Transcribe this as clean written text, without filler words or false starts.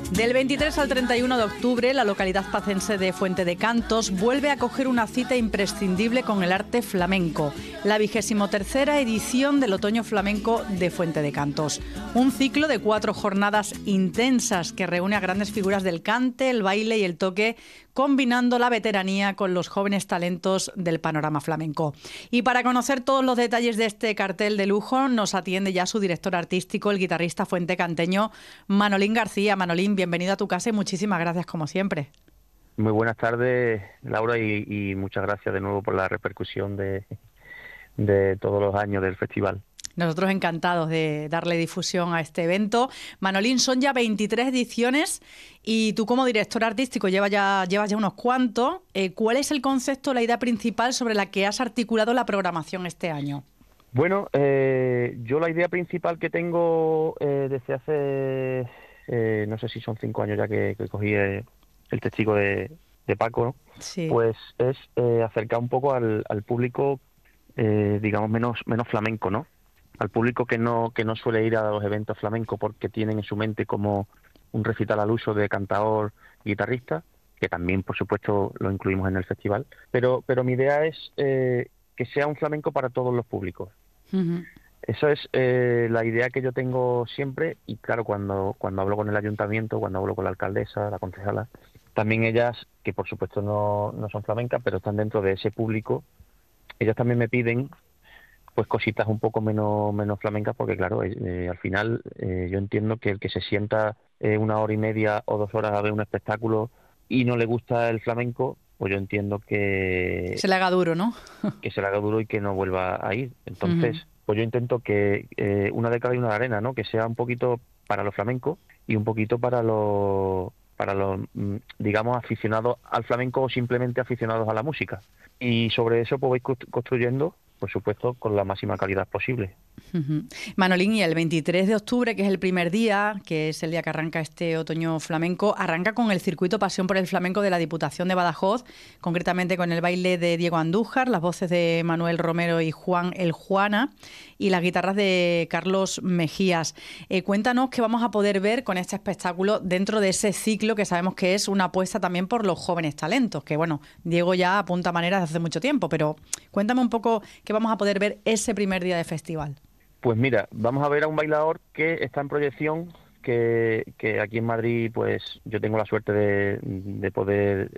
Del 23 al 31 de octubre, la localidad pacense de Fuente de Cantos vuelve a acoger una cita imprescindible con el arte flamenco, la 23ª edición del Otoño Flamenco de Fuente de Cantos. Un ciclo de 4 jornadas intensas que reúne a grandes figuras del cante, el baile y el toque, combinando la veteranía con los jóvenes talentos del panorama flamenco. Y para conocer todos los detalles de este cartel de lujo, nos atiende ya su director artístico, el guitarrista fuentecanteño Manolín García. Manolín, bienvenido a tu casa y muchísimas gracias como siempre. Muy buenas tardes, Laura, y muchas gracias de nuevo por la repercusión de todos los años del festival. Nosotros encantados de darle difusión a este evento. Manolín, son ya 23 ediciones y tú como director artístico llevas ya unos cuantos. ¿Cuál es el concepto, la idea principal sobre la que has articulado la programación este año? Bueno, yo la idea principal que tengo desde hace, no sé si son 5 años ya que cogí el testigo de Paco, ¿no? Sí. Pues es acercar un poco al público, digamos, menos flamenco, ¿no? Al público que no suele ir a los eventos flamencos porque tienen en su mente como un recital al uso de cantador, guitarrista, que también, por supuesto, lo incluimos en el festival. Pero mi idea es que sea un flamenco para todos los públicos. Uh-huh. Eso es la idea que yo tengo siempre, y claro, cuando hablo con el ayuntamiento, cuando hablo con la alcaldesa, la concejala, también ellas, que por supuesto no son flamencas, pero están dentro de ese público, ellas también me piden pues cositas un poco menos flamencas, porque claro, al final yo entiendo que el que se sienta 1 hora y media o 2 horas a ver un espectáculo y no le gusta el flamenco, pues yo entiendo que se le haga duro, ¿no? Que se le haga duro y que no vuelva a ir. Entonces, Uh-huh. pues yo intento que una de cal y una de arena, ¿no? Que sea un poquito para los flamencos y un poquito para los digamos, aficionados al flamenco o simplemente aficionados a la música. Y sobre eso pues voy construyendo, por supuesto, con la máxima calidad posible. Uh-huh. Manolín, y el 23 de octubre, que es el primer día, que es el día que arranca este otoño flamenco, arranca con el circuito Pasión por el Flamenco de la Diputación de Badajoz, concretamente con el baile de Diego Andújar, las voces de Manuel Romero y Juan el Juana y las guitarras de Carlos Mejías. Cuéntanos qué vamos a poder ver con este espectáculo dentro de ese ciclo que sabemos que es una apuesta también por los jóvenes talentos, que bueno, Diego ya apunta maneras desde hace mucho tiempo, pero cuéntame un poco qué vamos a poder ver ese primer día de festival. Pues mira, vamos a ver a un bailador que está en proyección, que aquí en Madrid pues yo tengo la suerte de poder